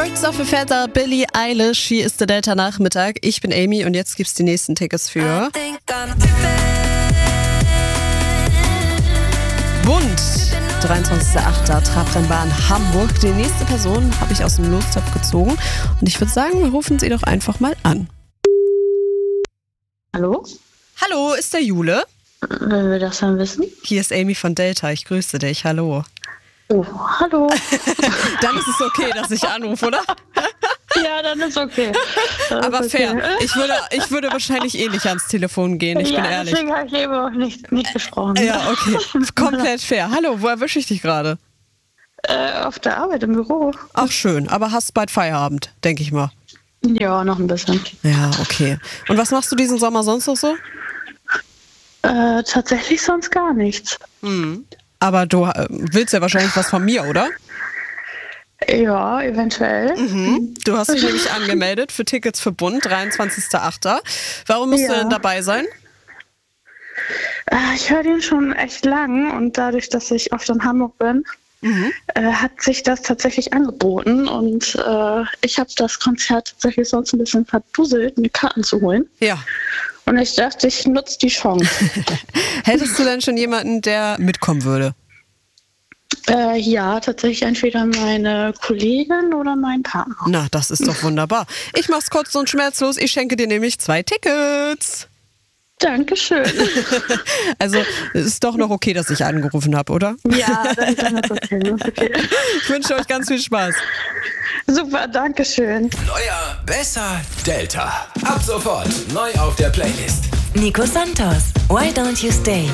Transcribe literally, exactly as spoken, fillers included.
Lights Off Feather, Billie Eilish, hier ist der Delta Nachmittag. Ich bin Amy und jetzt gibt's die nächsten Tickets für Bund. dreiundzwanzigster achter Trabrennbahn Hamburg. Die nächste Person habe ich aus dem Lostopf gezogen und ich würde sagen, wir rufen sie doch einfach mal an. Hallo? Hallo, ist der Jule? Wenn wir das dann wissen. Hier ist Amy von Delta, ich grüße dich, hallo. Oh, hallo. Dann ist es okay, dass ich anrufe, oder? Ja, dann ist okay. Dann Aber ist fair, okay. ich würde, ich würde wahrscheinlich eh nicht ans Telefon gehen, ich ja, bin ehrlich. deswegen habe ich eben auch nicht, nicht gesprochen. Ja, okay, komplett fair. Hallo, wo erwische ich dich gerade? Äh, auf der Arbeit im Büro. Ach schön, aber hast bald Feierabend, denke ich mal. Ja, noch ein bisschen. Ja, okay. Und was machst du diesen Sommer sonst noch so? Äh, tatsächlich sonst gar nichts. Mhm. Aber du äh, willst ja wahrscheinlich was von mir, oder? Ja, eventuell. Mhm. Du hast dich nämlich angemeldet für Tickets für Bund, dreiundzwanzigster achter Warum musst Ja. du denn dabei sein? Äh, ich höre den schon echt lang und dadurch, dass ich oft in Hamburg bin, Mhm. äh, hat sich das tatsächlich angeboten und äh, ich habe das Konzert tatsächlich sonst ein bisschen verduselt, mir Karten zu holen. Ja. Und ich dachte, ich nutze die Chance. Hättest du denn schon jemanden, der mitkommen würde? Äh, ja, tatsächlich entweder meine Kollegin oder mein Partner. Na, das ist doch wunderbar. Ich mach's kurz und schmerzlos. Ich schenke dir nämlich zwei Tickets. Dankeschön. Also, es ist doch noch okay, dass ich angerufen habe, oder? Ja, dann, dann ist okay, dann ist okay. Ich wünsche euch ganz viel Spaß. Super, Dankeschön. Neuer, besser, Delta. Ab sofort neu auf der Playlist. Nico Santos, Why Don't You Stay?